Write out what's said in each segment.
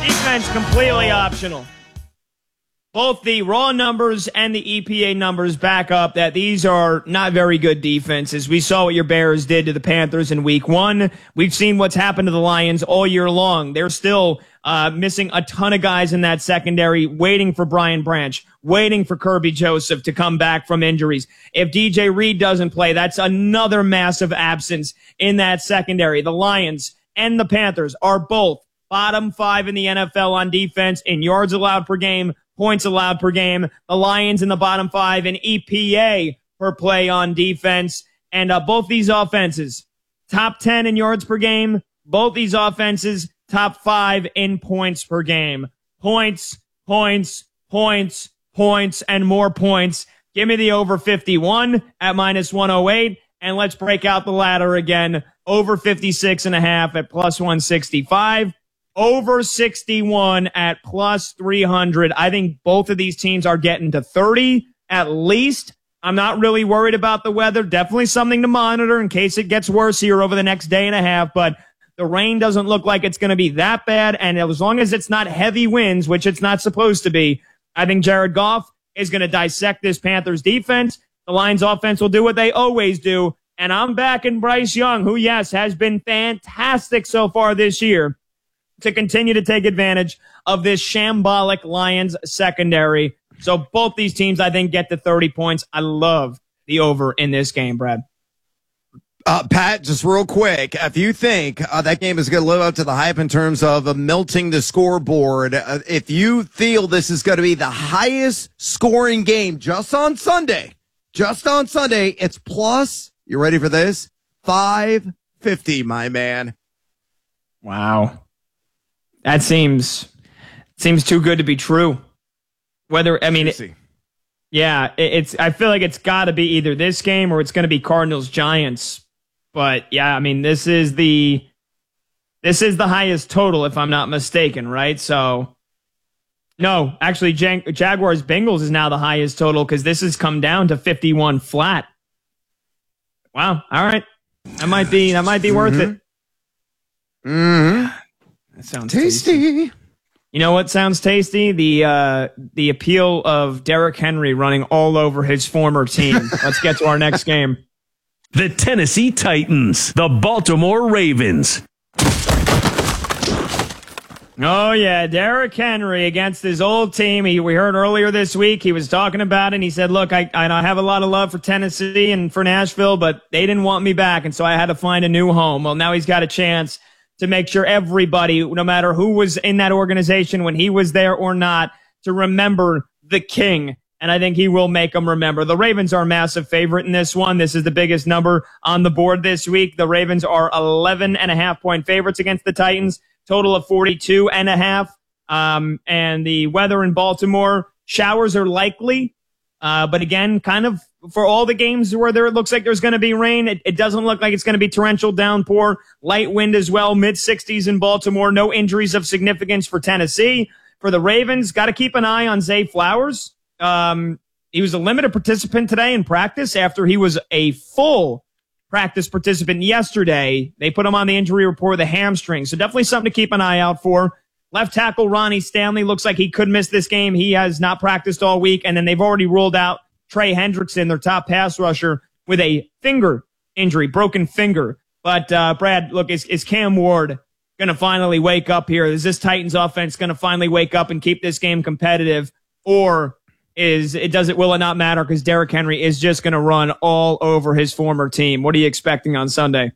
Defense completely optional. Both the raw numbers and the EPA numbers back up that these are not very good defenses. We saw what your Bears did to the Panthers in week 1. We've seen what's happened to the Lions all year long. They're still missing a ton of guys in that secondary, waiting for Brian Branch, waiting for Kirby Joseph to come back from injuries. If DJ Reed doesn't play, that's another massive absence in that secondary. The Lions and the Panthers are both bottom 5 in the NFL on defense in yards allowed per game, points allowed per game. The Lions in the bottom 5 in EPA per play on defense. And both these offenses, top 10 in yards per game. Both these offenses, top 5 in points per game. Points, points, points, points, and more points. Give me the over 51 at minus 108. And let's break out the ladder again. Over 56.5 at plus 165. Over 61 at plus 300. I think both of these teams are getting to 30 at least. I'm not really worried about the weather. Definitely something to monitor in case it gets worse here over the next day and a half. But the rain doesn't look like it's going to be that bad. And as long as it's not heavy winds, which it's not supposed to be, I think Jared Goff is going to dissect this Panthers defense. The Lions offense will do what they always do. And I'm backing Bryce Young, who, yes, has been fantastic so far this year, to continue to take advantage of this shambolic Lions secondary. So both these teams, I think, get to 30 points. I love the over in this game, Brad. Pat, just real quick, if you think that game is going to live up to the hype in terms of melting the scoreboard, if you feel this is going to be the highest scoring game just on Sunday, it's plus, you ready for this? 550, my man. Wow. That seems too good to be true. Whether, I mean, I feel like it's got to be either this game or it's going to be Cardinals Giants. But yeah, I mean, this is the highest total, if I'm not mistaken, right? So no, actually, Jaguars Bengals is now the highest total because this has come down to 51 flat. Wow. All right, that might be worth it. Mm-hmm. That sounds tasty. You know what sounds tasty? The appeal of Derrick Henry running all over his former team. Let's get to our next game. The Tennessee Titans, the Baltimore Ravens. Oh, yeah, Derrick Henry against his old team. We heard earlier this week, he was talking about it, and he said, look, I have a lot of love for Tennessee and for Nashville, but they didn't want me back, and so I had to find a new home. Well, now he's got a chance to make sure everybody, no matter who was in that organization when he was there or not, to remember the king. And I think he will make them remember. The Ravens are a massive favorite in this one. This is the biggest number on the board this week. The Ravens are 11.5-point favorites against the Titans, total of 42.5. And the weather in Baltimore, showers are likely. But again, kind of for all the games where it looks like there's going to be rain, it doesn't look like it's going to be torrential downpour. Light wind as well, mid-60s in Baltimore. No injuries of significance for Tennessee. For the Ravens, got to keep an eye on Zay Flowers. He was a limited participant today in practice after he was a full practice participant yesterday. They put him on the injury report, the hamstring. So definitely something to keep an eye out for. Left tackle Ronnie Stanley looks like he could miss this game. He has not practiced all week. And then they've already ruled out Trey Hendrickson, their top pass rusher, with a finger injury, broken finger. But, Brad, look, is Cam Ward going to finally wake up here? Is this Titans offense going to finally wake up and keep this game competitive? Or will it not matter because Derrick Henry is just going to run all over his former team? What are you expecting on Sunday?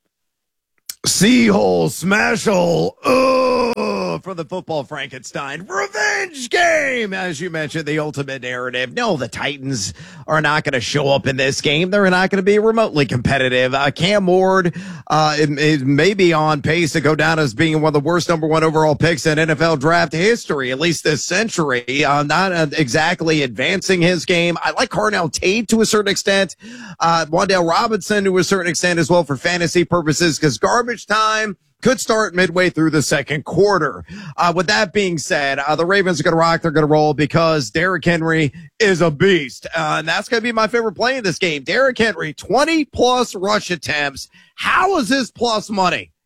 Seahole, smash hole, for the football Frankenstein revenge game. As you mentioned, the ultimate narrative. No, the Titans are not going to show up in this game. They're not going to be remotely competitive. Cam Ward may be on pace to go down as being one of the worst number 1 overall picks in NFL draft history, at least this century. Not exactly advancing his game. I like Carnell Tate to a certain extent. Wan'Dale Robinson to a certain extent as well for fantasy purposes, because garbage time could start midway through the second quarter. With that being said, the Ravens are going to rock. They're going to roll because Derrick Henry is a beast. And that's going to be my favorite play in this game. Derrick Henry, 20-plus rush attempts. How is this plus money?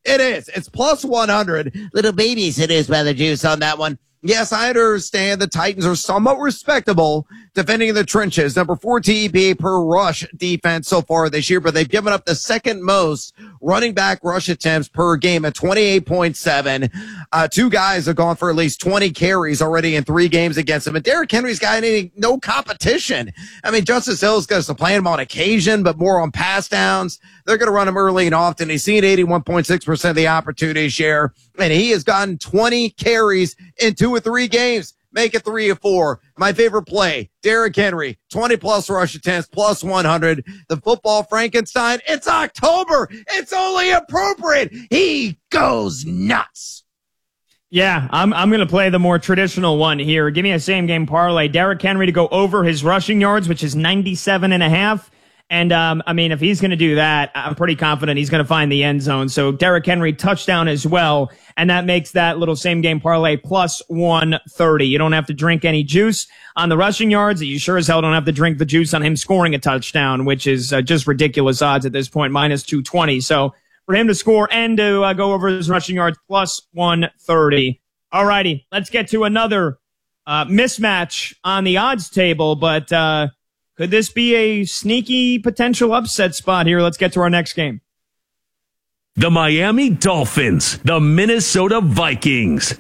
It is. It's plus 100. Little babysitters by the juice on that one. Yes, I understand the Titans are somewhat respectable defending in the trenches. Number 4 TEPA per rush defense so far this year, but they've given up the second most running back rush attempts per game at 28.7. Two guys have gone for at least 20 carries already in 3 games against them. And Derrick Henry's got no competition. I mean, Justice Hill's going to play him on occasion, but more on pass downs. They're going to run him early and often. He's seen 81.6% of the opportunity share, and he has gotten 20 carries in 2 or 3 games. Make it 3 or 4. My favorite play, Derrick Henry, 20-plus rush attempts, plus 100. The football Frankenstein, it's October. It's only appropriate. He goes nuts. Yeah, I'm going to play the more traditional one here. Give me a same-game parlay. Derrick Henry to go over his rushing yards, which is 97.5. And, I mean, if he's going to do that, I'm pretty confident he's going to find the end zone. So Derrick Henry touchdown as well. And that makes that little same game parlay plus 130. You don't have to drink any juice on the rushing yards. You sure as hell don't have to drink the juice on him scoring a touchdown, which is just ridiculous odds at this point, minus 220. So for him to score and to go over his rushing yards, plus 130. All righty, let's get to another mismatch on the odds table, but could this be a sneaky potential upset spot here? Let's get to our next game. The Miami Dolphins, the Minnesota Vikings.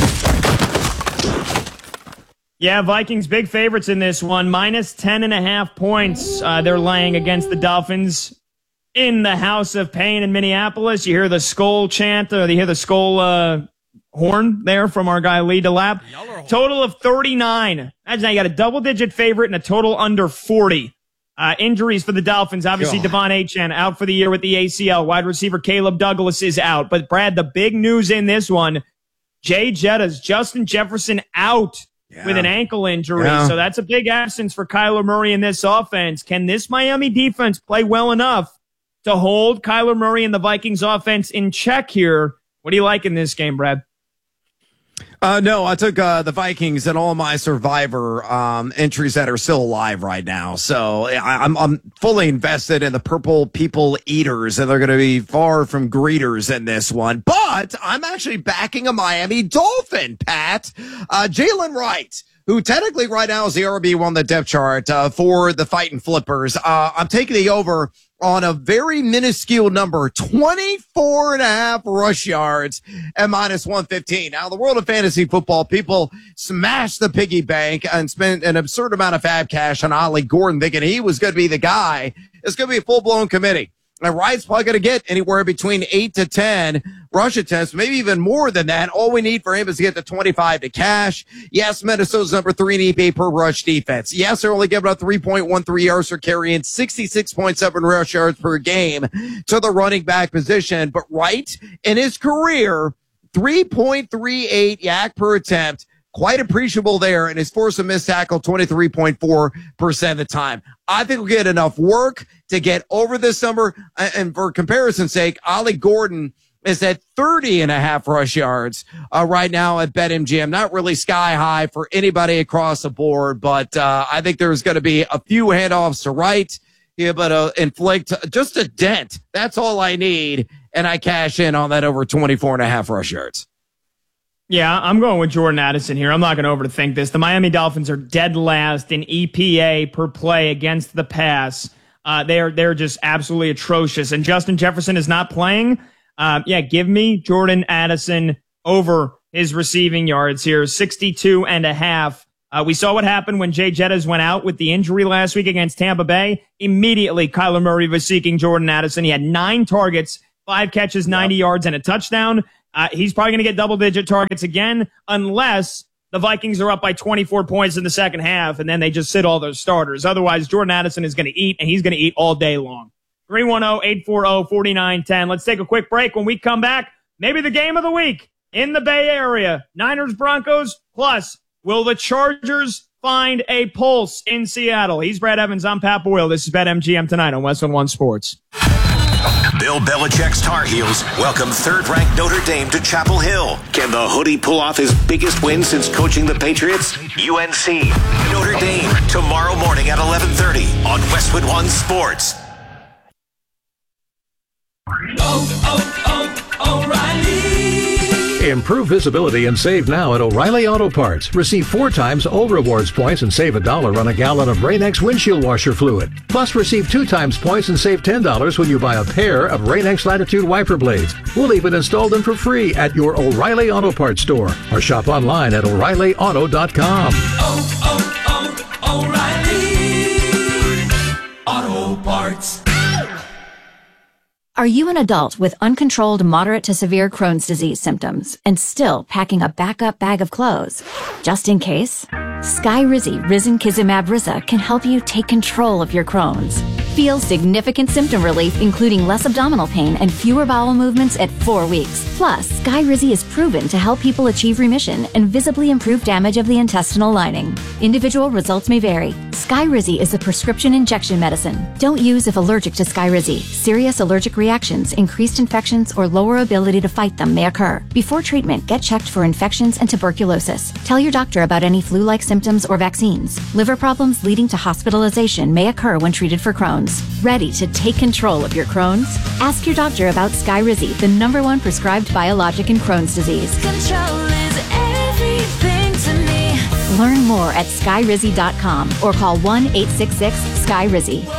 Yeah, Vikings big favorites in this one, minus 10.5 points. They're laying against the Dolphins in the House of Pain in Minneapolis. You hear the skull chant, or you hear the skull horn there from our guy Lee DeLapp. Total of 39. Imagine you got a double-digit favorite and a total under 40. Injuries for the Dolphins. Obviously, Devon Achane out for the year with the ACL. Wide receiver Caleb Douglas is out. But, Brad, the big news in this one, Jay Jettas, Justin Jefferson out with an ankle injury. Yeah. So that's a big absence for Kyler Murray in this offense. Can this Miami defense play well enough to hold Kyler Murray and the Vikings offense in check here? What do you like in this game, Brad? No, I took the Vikings and all my Survivor entries that are still alive right now. So I'm fully invested in the Purple People Eaters, and they're going to be far from greeters in this one. But I'm actually backing a Miami Dolphin, Pat. Jalen Wright, who technically right now is the RB1 on the depth chart for the Fighting Flippers. I'm taking the over on a very minuscule number, 24.5 rush yards at minus 115. Now, in the world of fantasy football, people smash the piggy bank and spent an absurd amount of fab cash on Ollie Gordon, thinking he was going to be the guy. It's going to be a full-blown committee. And Wright's probably going to get anywhere between 8 to 10 rush attempts, maybe even more than that. All we need for him is to get to 25 to cash. Yes, Minnesota's number 3 in EPA per rush defense. Yes, they're only giving up 3.13 yards per carry and 66.7 rush yards per game to the running back position. But Wright, in his career, 3.38 yak per attempt. Quite appreciable there, and his force of missed tackle 23.4% of the time. I think we'll get enough work to get over this number. And for comparison's sake, Ollie Gordon is at 30.5 rush yards right now at BetMGM. Not really sky high for anybody across the board, but I think there's going to be a few handoffs to Wright. Yeah, but inflict just a dent. That's all I need, and I cash in on that over 24.5 rush yards. Yeah, I'm going with Jordan Addison here. I'm not going to overthink this. The Miami Dolphins are dead last in EPA per play against the pass. They're just absolutely atrocious. And Justin Jefferson is not playing. Give me Jordan Addison over his receiving yards here, 62.5. We saw what happened when Jay Jettas went out with the injury last week against Tampa Bay. Immediately, Kyler Murray was seeking Jordan Addison. He had 9 targets, 5 catches, 90 yards, and a touchdown. He's probably going to get double-digit targets again unless the Vikings are up by 24 points in the second half, and then they just sit all those starters. Otherwise, Jordan Addison is going to eat, and he's going to eat all day long. 310-840-4910. Let's take a quick break. When we come back, maybe the game of the week in the Bay Area. Niners-Broncos, plus will the Chargers find a pulse in Seattle? He's Brad Evans. I'm Pat Boyle. This is BetMGM tonight on West One Sports. Bill Belichick's Tar Heels welcome third-ranked Notre Dame to Chapel Hill. Can the Hoodie pull off his biggest win since coaching the Patriots? UNC, Notre Dame, tomorrow morning at 11:30 on Westwood One Sports. Improve visibility and save now at O'Reilly Auto Parts. Receive 4 times O Rewards points and save $1 on a gallon of Rain-X windshield washer fluid. Plus, receive 2 times points and save $10 when you buy a pair of Rain-X Latitude wiper blades. We'll even install them for free at your O'Reilly Auto Parts store or shop online at O'ReillyAuto.com. O'Reilly Auto Parts. Are you an adult with uncontrolled moderate to severe Crohn's disease symptoms and still packing a backup bag of clothes? Just in case? Skyrizi Risankizumab Riza can help you take control of your Crohn's. Feel significant symptom relief, including less abdominal pain and fewer bowel movements at 4 weeks. Plus, Skyrizi is proven to help people achieve remission and visibly improve damage of the intestinal lining. Individual results may vary. Skyrizi is a prescription injection medicine. Don't use if allergic to Skyrizi. Serious allergic reactions, increased infections, or lower ability to fight them may occur. Before treatment, get checked for infections and tuberculosis. Tell your doctor about any flu-like symptoms or vaccines. Liver problems leading to hospitalization may occur when treated for Crohn's. Ready to take control of your Crohn's? Ask your doctor about Skyrizi, the #1 prescribed biologic in Crohn's disease. Control is everything to me. Learn more at skyrizi.com or call 1-866-SKYRIZI.